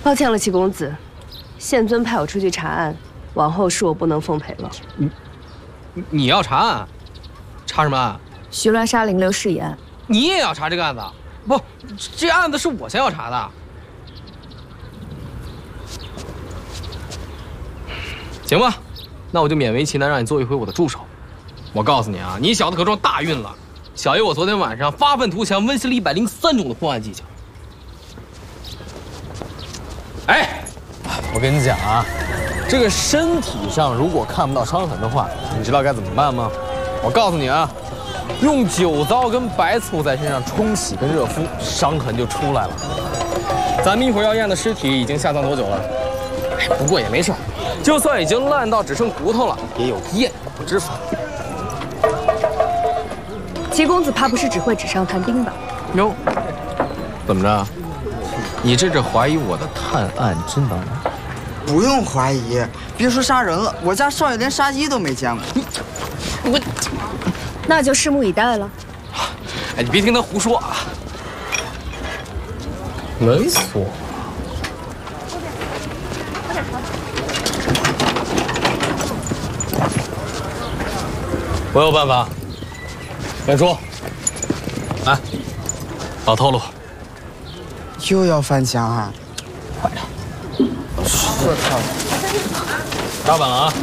抱歉了，齐公子，县尊派我出去查案，往后恕我不能奉陪了。 你要查案？查什么案？ 徐鸾杀灵流誓言案。 你也要查这个案子？不，这案子是我先要查的。行吧，那我就勉为其难让你做一回我的助手。我告诉你啊，你小子可撞大运了。小爷我昨天晚上发愤图强，温习了103种的破案技巧。哎，我跟你讲啊，这个身体上如果看不到伤痕的话，你知道该怎么办吗？我告诉你啊，用酒糟跟白醋在身上冲洗跟热敷，伤痕就出来了。咱们一会儿要验的尸体已经下葬多久了？哎，不过也没事，就算已经烂到只剩骨头了，也有验骨之法。 齐公子怕不是只会纸上谈兵吧？ 哟，怎么着？你这是怀疑我的探案之能？ 不用怀疑，别说杀人了，我家少爷连杀鸡都没见过。 我， 那就拭目以待了。 哎，你别听他胡说啊！猥琐。我有办法。连叔，来，保透路。 又要翻墙啊！ 快点！我操！打板了啊！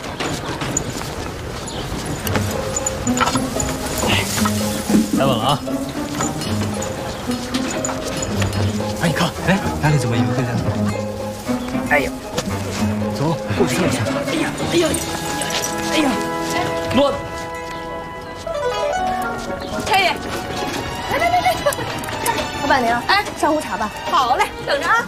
来稳了啊！哎，你看，哎，哪里怎么一个对象？哎呀，走，过去看一下。哎呀，哎呀，哎呀，乱！ 太爷，来，老板娘，哎，上壶茶吧。好嘞，等着啊。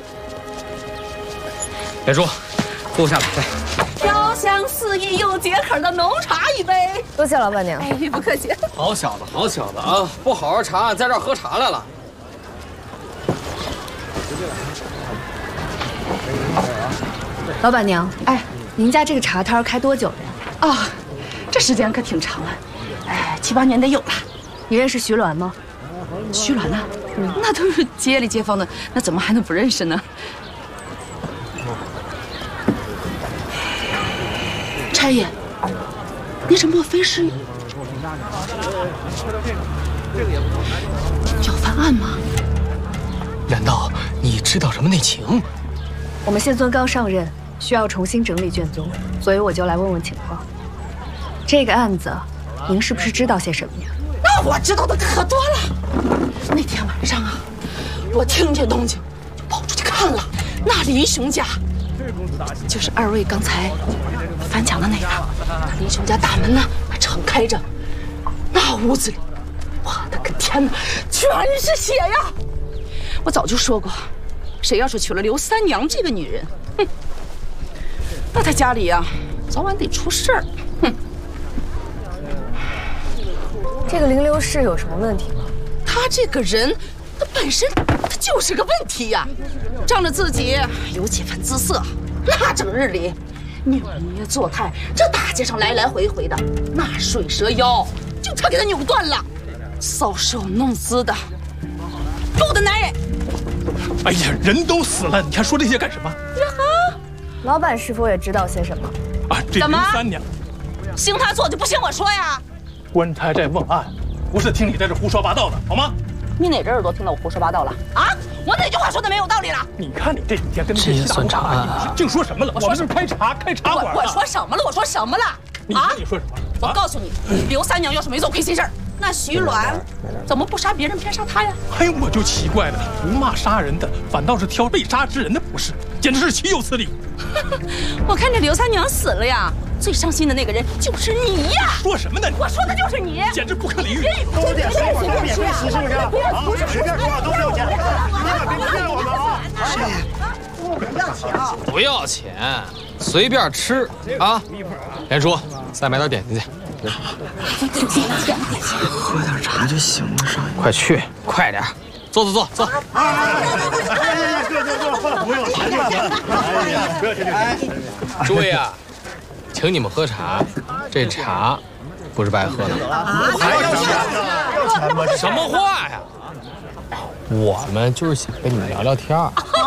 连叔，坐下来，来。 飘香四溢又解渴的浓茶一杯。 多谢老板娘。 哎，不客气。 好小子，好小子啊！不好好查案，在这儿喝茶来了。 老板娘，哎，您家这个茶摊开多久了呀？ 啊，这时间可挺长了，哎，7、8年得有了。 你认识徐鸾吗？ 徐鸾呐，那都是街里街坊的，那怎么还能不认识呢？差爷，你这莫非是要翻案吗？ 难道你知道什么内情？ 我们县尊刚上任，需要重新整理卷宗，所以我就来问问情况。这个案子，您是不是知道些什么呀？ 那我知道的可多了。那天晚上啊，我听见动静，就跑出去看了。那李雄家，就是2位刚才翻墙的那个。那李雄家大门呢还敞开着，那屋子里，我的个天哪，全是血呀！我早就说过，谁要是娶了刘三娘这个女人，哼，那他家里呀，早晚得出事儿。哼。 这个灵流氏有什么问题吗？ 他这个人，他本身他就是个问题呀，仗着自己有几分姿色，那整日里扭捏作态，这大街上来来回回的，那水蛇腰就差给他扭断了，搔首弄姿的，给我的男人！ 哎呀，人都死了，你还说这些干什么？ 老板是否也知道些什么？ 啊，这刘三娘， 兴他做就不兴我说呀。 官差在问案，不是听你在这胡说八道的，好吗？ 你哪只耳朵听到我胡说八道了啊？我哪句话说的没有道理了？ 你看你这几天跟那些西大无法案，净说什么了？我们是开茶馆。 我说什么了？我说什么了？ 你说什么？ 我告诉你，刘三娘要是没做亏心事儿，那徐鸾怎么不杀别人偏杀他呀？ 哎，我就奇怪了，不骂杀人的，反倒是挑被杀之人的不是，简直是岂有此理！ 我看这刘三娘死了呀，最伤心的那个人就是你呀！ 说什么呢？ 我说的就是你， 简直不可理喻！ 都点水果，都免费洗，是不是？啊，随便说话都不要钱，你可别骗我们啊！ 不要钱啊！ 不要钱，随便吃啊！连叔，再买点点心去。 喝点茶就行了，少爷。 快去，快点，坐。 坐。哎呀，坐，不用钱，哎呀，不要钱。 诸位啊，请你们喝茶，这茶不是白喝的。 还要钱呢？ 什么话呀？我们就是想跟你们聊聊天。